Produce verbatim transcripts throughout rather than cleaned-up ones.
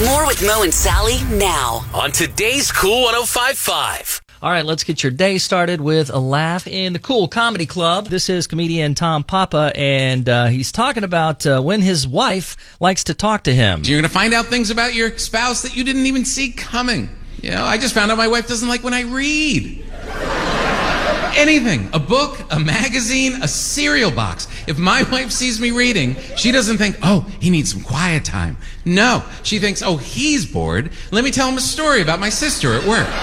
More with Mo and Sally now on today's Cool one oh five five. All right, let's get your day started with a laugh in the Cool Comedy Club. This is comedian Tom Papa, and uh, he's talking about uh, when his wife likes to talk to him. You're going to find out things about your spouse that you didn't even see coming. You know, I just found out my wife doesn't like when I read. Anything. A book, a magazine, a cereal box. If my wife sees me reading, she doesn't think, oh, he needs some quiet time. No. She thinks, oh, he's bored. Let me tell him a story about my sister at work.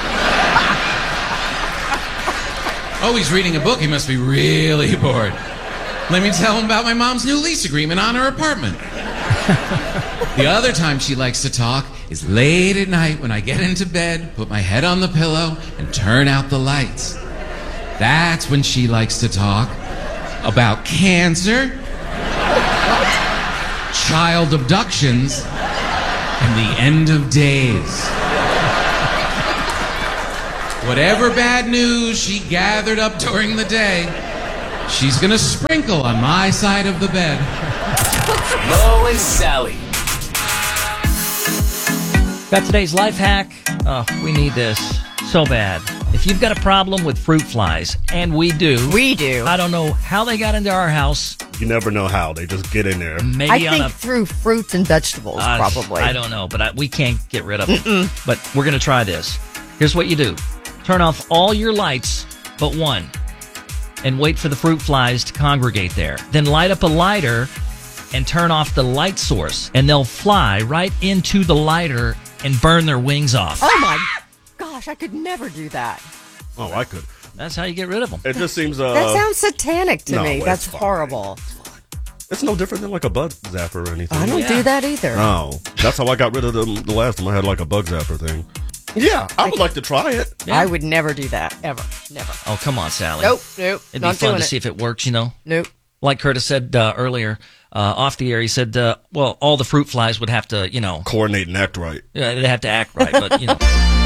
Oh, he's reading a book. He must be really bored. Let me tell him about my mom's new lease agreement on her apartment. The other time she likes to talk is late at night when I get into bed, put my head on the pillow, and turn out the lights. That's when she likes to talk about cancer, child abductions, and the end of days. Whatever bad news she gathered up during the day, she's gonna sprinkle on my side of the bed. Mo and Sally. Got today's life hack. Oh, we need this so bad. If you've got a problem with fruit flies, and we do. We do. I don't know how they got into our house. You never know how. They just get in there. Maybe I on think a, through fruits and vegetables, uh, probably. I don't know, but I, we can't get rid of them. But we're going to try this. Here's what you do. Turn off all your lights but one and wait for the fruit flies to congregate there. Then light up a lighter and turn off the light source, and they'll fly right into the lighter and burn their wings off. Oh, my gosh, I could never do that. Oh, I could. That's how you get rid of them. It just seems... Uh, That sounds satanic to no, me. it's That's fine. horrible. It's no different than like a bug zapper or anything. I don't Yeah. do that either. No. That's how I got rid of them the last time I had like a bug zapper thing. Yeah, I would like to try it. Yeah. I would never do that. Ever. Never. Oh, come on, Sally. Nope, nope. It'd not be fun doing to it. see if it works, you know? Nope. Like Curtis said uh, earlier, uh, off the air, he said, uh, well, all the fruit flies would have to, you know, Coordinate and act right. uh, they have to act right, but, you know.